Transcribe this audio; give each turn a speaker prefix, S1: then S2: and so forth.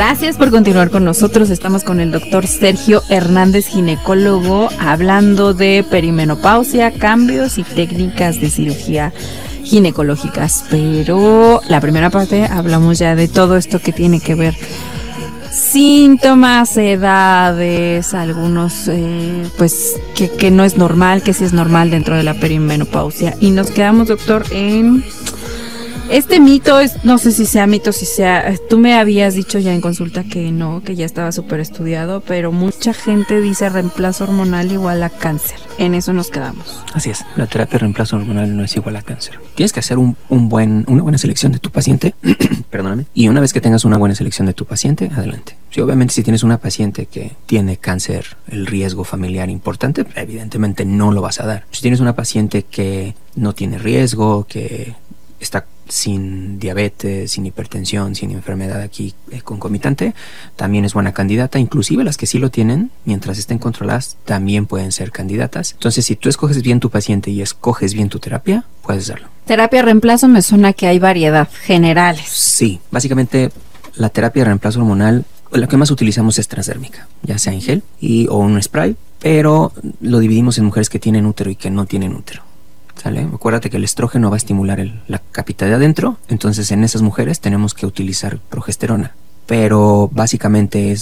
S1: Gracias por continuar con nosotros. Estamos con el doctor Sergio Hernández, ginecólogo, hablando de perimenopausia, cambios y técnicas de cirugía ginecológicas. Pero la primera parte hablamos ya de todo esto que tiene que ver síntomas, edades, algunos pues que no es normal, que sí es normal dentro de la perimenopausia. Y nos quedamos, doctor, en este mito, no sé si sea mito, si sea, tú me habías dicho ya en consulta que no, que ya estaba súper estudiado, pero mucha gente dice reemplazo hormonal igual a cáncer. En eso nos quedamos.
S2: Así es, la terapia de reemplazo hormonal no es igual a cáncer. Tienes que hacer una buena selección de tu paciente, perdóname, y una vez que tengas una buena selección de tu paciente, adelante. Sí, obviamente si tienes una paciente que tiene cáncer, el riesgo familiar importante, evidentemente no lo vas a dar. Si tienes una paciente que no tiene riesgo, que está sin diabetes, sin hipertensión, sin enfermedad aquí concomitante, también es buena candidata. Inclusive las que sí lo tienen, mientras estén controladas, también pueden ser candidatas. Entonces, si tú escoges bien tu paciente y escoges bien tu terapia, puedes darlo.
S1: Terapia de reemplazo, me suena que hay variedad, generales.
S2: Sí, básicamente la terapia de reemplazo hormonal, la que más utilizamos es transdérmica, ya sea en gel o un spray, pero lo dividimos en mujeres que tienen útero y que no tienen útero. ¿Sale? Acuérdate que el estrógeno va a estimular la capita de adentro, entonces en esas mujeres tenemos que utilizar progesterona, pero básicamente es